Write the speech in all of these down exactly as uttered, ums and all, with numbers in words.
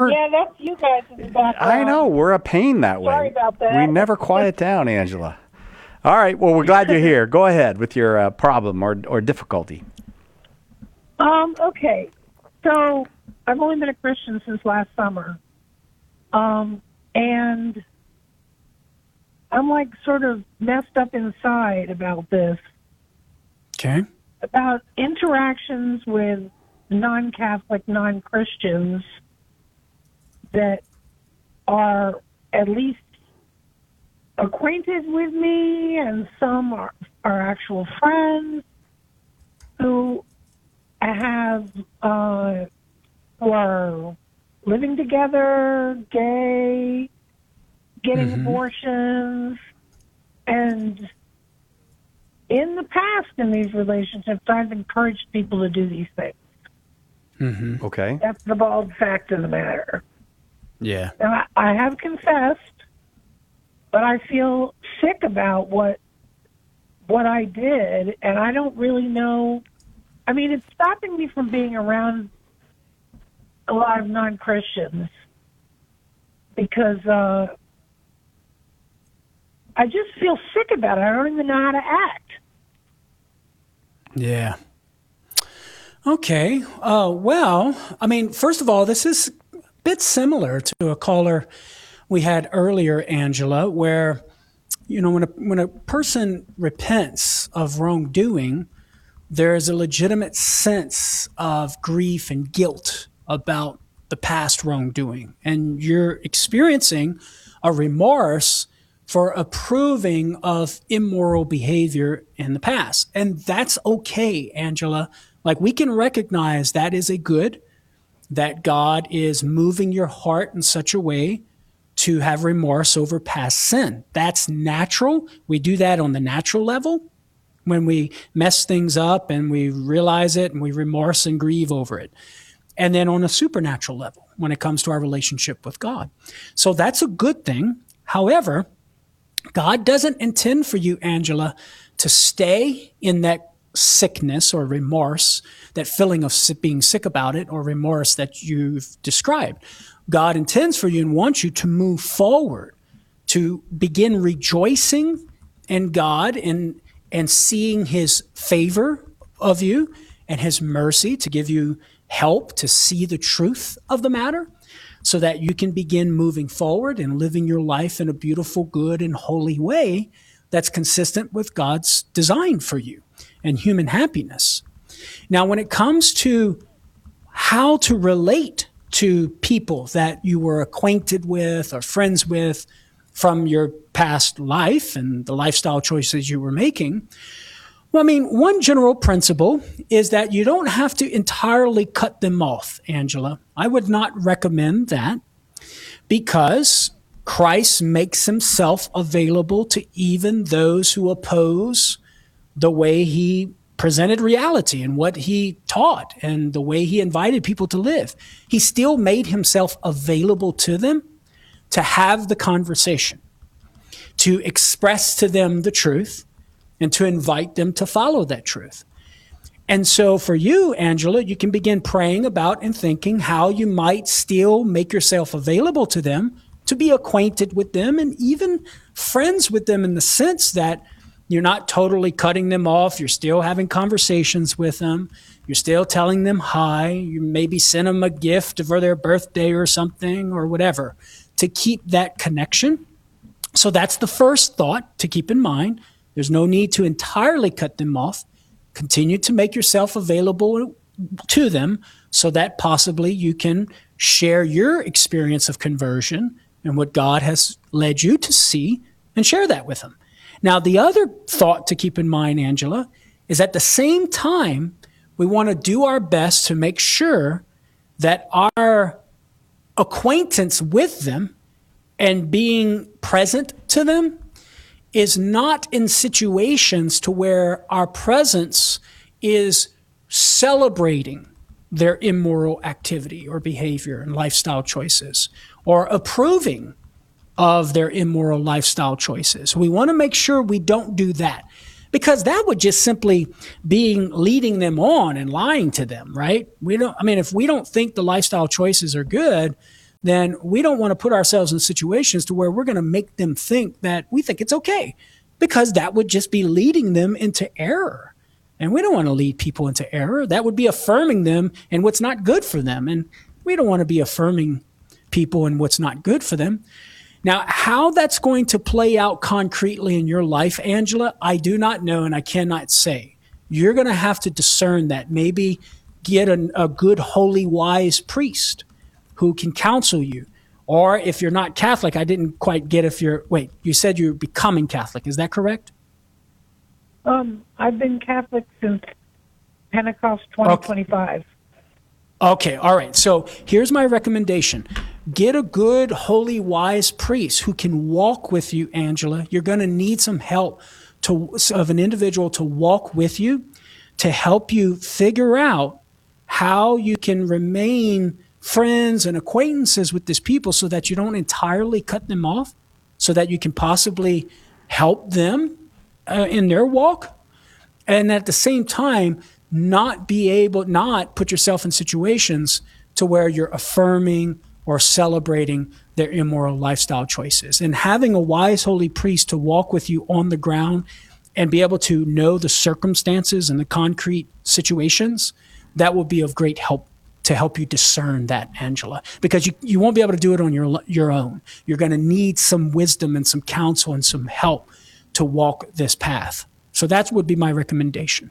we're. Yeah, that's you guys in the background. I know we're a pain that way. Sorry about that. We never quiet down, Angela. All right. Well, we're glad you're here. Go ahead with your uh, problem or or difficulty. Um. Okay. So I've only been a Christian since last summer, um, and I'm like sort of messed up inside about this. Okay. About interactions with non-Catholic, non-Christians that are at least acquainted with me, and some are, are actual friends who have uh, who are living together, gay, getting Mm-hmm. abortions, and in the past in these relationships, I've encouraged people to do these things. Mm-hmm. Okay. That's the bald fact of the matter. Yeah. And I, I have confessed, but I feel sick about what what I did, and I don't really know. I mean, it's stopping me from being around a lot of non-Christians because uh, I just feel sick about it. I don't even know how to act. Yeah. Okay. Uh, well, I mean, first of all, this is a bit similar to a caller we had earlier, Angela, where, you know, when a, when a person repents of wrongdoing, there is a legitimate sense of grief and guilt about the past wrongdoing. And you're experiencing a remorse for approving of immoral behavior in the past. And that's okay, Angela. Like, we can recognize that is a good, that God is moving your heart in such a way to have remorse over past sin. That's natural. We do that on the natural level when we mess things up and we realize it and we remorse and grieve over it. And then on a supernatural level when it comes to our relationship with God. So that's a good thing. However, God doesn't intend for you, Angela, to stay in that sickness or remorse, that feeling of being sick about it or remorse that you've described. God intends for you and wants you to move forward, to begin rejoicing in God and, and seeing his favor of you and his mercy to give you help to see the truth of the matter, so that you can begin moving forward and living your life in a beautiful, good, and holy way that's consistent with God's design for you and human happiness. Now, when it comes to how to relate to people that you were acquainted with or friends with from your past life and the lifestyle choices you were making, well, I mean, one general principle is that you don't have to entirely cut them off, Angela. I would not recommend that because Christ makes himself available to even those who oppose the way he presented reality and what he taught and the way he invited people to live. He still made himself available to them to have the conversation, to express to them the truth, and to invite them to follow that truth. And so for you, Angela, you can begin praying about and thinking how you might still make yourself available to them, to be acquainted with them and even friends with them in the sense that you're not totally cutting them off. You're still having conversations with them. You're still telling them hi. You maybe send them a gift for their birthday or something or whatever to keep that connection. So that's the first thought to keep in mind. There's no need to entirely cut them off. Continue to make yourself available to them so that possibly you can share your experience of conversion and what God has led you to see and share that with them. Now, the other thought to keep in mind, Angela, is at the same time, we want to do our best to make sure that our acquaintance with them and being present to them is not in situations to where our presence is celebrating their immoral activity or behavior and lifestyle choices or approving of their immoral lifestyle choices. We want to make sure we don't do that because that would just simply being leading them on and lying to them, right? We don't, I mean, if we don't think the lifestyle choices are good, then we don't want to put ourselves in situations to where we're going to make them think that we think it's okay, because that would just be leading them into error. And we don't want to lead people into error. That would be affirming them in what's not good for them. And we don't want to be affirming people in what's not good for them. Now, how that's going to play out concretely in your life, Angela, I do not know, and I cannot say. You're going to have to discern that. Maybe get a, a good, holy, wise priest who can counsel you. Or if you're not Catholic, I didn't quite get if you're, wait, you said you're becoming Catholic. Is that correct? Um, I've been Catholic since Pentecost twenty twenty-five. Okay, all right. So here's my recommendation. Get a good, holy, wise priest who can walk with you, Angela. You're going to need some help to, of an individual to walk with you, to help you figure out how you can remain friends and acquaintances with these people so that you don't entirely cut them off, so that you can possibly help them uh, in their walk. And at the same time, not be able, not put yourself in situations to where you're affirming or celebrating their immoral lifestyle choices. And having a wise, holy priest to walk with you on the ground and be able to know the circumstances and the concrete situations, that will be of great help to help you discern that, Angela, because you, you won't be able to do it on your, your own. You're going to need some wisdom and some counsel and some help to walk this path. So that would be my recommendation.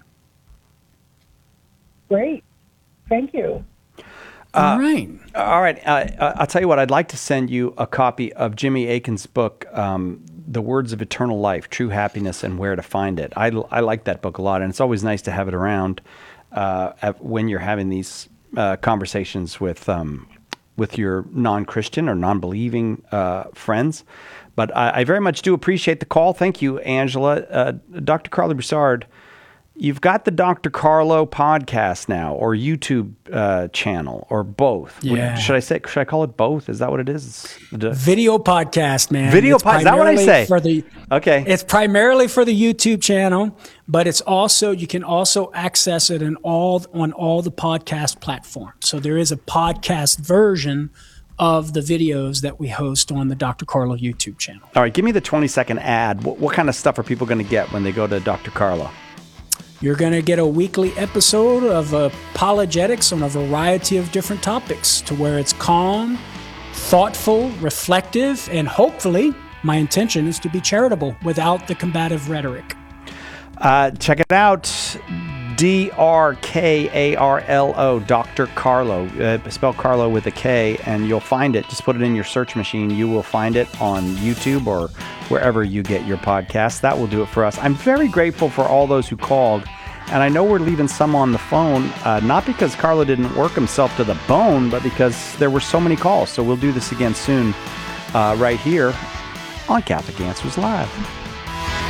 Great. Thank you. Uh, all right. All right. Uh, I'll tell you what, I'd like to send you a copy of Jimmy Akin's book, um, The Words of Eternal Life, True Happiness and Where to Find It. I, I like that book a lot, and it's always nice to have it around uh, at, when you're having these uh, conversations with um, with your non-Christian or non-believing uh, friends. But I, I very much do appreciate the call. Thank you, Angela. Uh, Doctor Carlo Broussard, you've got the Doctor Carlo podcast now, or YouTube uh, channel, or both. Yeah. Would, should I say? Should I call it both? Is that what it is? The, Video podcast, man. Video podcast. Is that what I say? For the, okay. It's primarily for the YouTube channel, but it's also, you can also access it in all on all the podcast platforms. So there is a podcast version of the videos that we host on the Doctor Carlo YouTube channel. All right, give me the twenty second ad. What, what kind of stuff are people going to get when they go to Doctor Carlo? You're going to get a weekly episode of apologetics on a variety of different topics, to where it's calm, thoughtful, reflective, and hopefully my intention is to be charitable without the combative rhetoric. Uh, check it out. D R K A R L O, Doctor Carlo. Uh, spell Carlo with a K, and you'll find it. Just put it in your search machine. You will find it on YouTube or wherever you get your podcasts. That will do it for us. I'm very grateful for all those who called, and I know we're leaving some on the phone, uh, not because Carlo didn't work himself to the bone, but because there were so many calls. So we'll do this again soon, uh, right here on Catholic Answers Live.